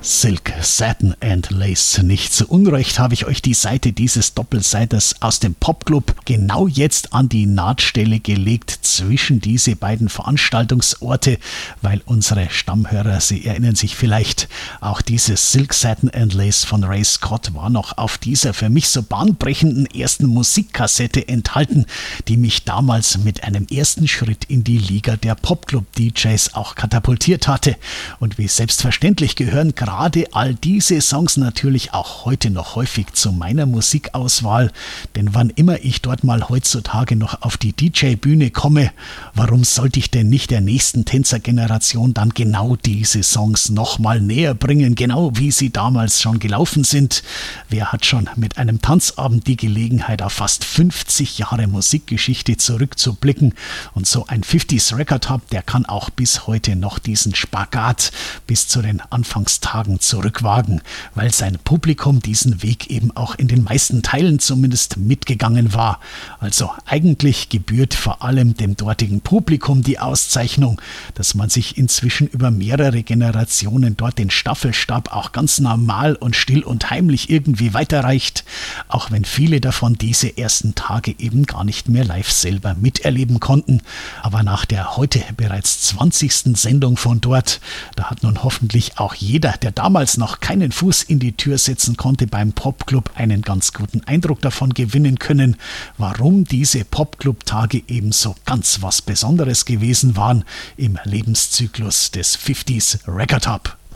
Silk, Satin and Lace. Nicht zu Unrecht habe ich euch die Seite dieses Doppelseiters aus dem Popclub genau jetzt an die Nahtstelle gelegt zwischen diese beiden Veranstaltungsorte, weil unsere Stammhörer, sie erinnern sich vielleicht, auch dieses Silk, Satin and Lace von Ray Scott war noch auf dieser für mich so bahnbrechenden ersten Musikkassette enthalten, die mich damals mit einem ersten Schritt in die Liga der Popclub-DJs auch katapultiert hatte. Und wie selbstverständlich gehören gerade all diese Songs natürlich auch heute noch häufig zu meiner Musikauswahl, denn wann immer ich dort mal heutzutage noch auf die DJ-Bühne komme, warum sollte ich denn nicht der nächsten Tänzergeneration dann genau diese Songs nochmal näher bringen, genau wie sie damals schon gelaufen sind? Wer hat schon mit einem Tanzabend die Gelegenheit, auf fast 50 Jahre Musikgeschichte zurückzublicken? Und so ein 50s Record Hub, der kann auch bis heute noch diesen Spagat bis zu den Anfangstagen zurückwagen, weil sein Publikum diesen Weg eben auch in den meisten Teilen zumindest mitgegangen war. Also eigentlich gebührt vor allem dem dortigen Publikum die Auszeichnung, dass man sich inzwischen über mehrere Generationen dort den Staffelstab auch ganz normal und still und heimlich irgendwie weiterreicht, auch wenn viele davon diese ersten Tage eben gar nicht mehr live selber miterleben konnten. Aber nach der heute bereits 20. Sendung von dort, da hat nun hoffentlich auch jeder, der damals noch keinen Fuß in die Tür setzen konnte beim Popclub, einen ganz guten Eindruck davon gewinnen können, warum diese Popclub-Tage ebenso ganz was Besonderes gewesen waren im Lebenszyklus des 50s Record Hub.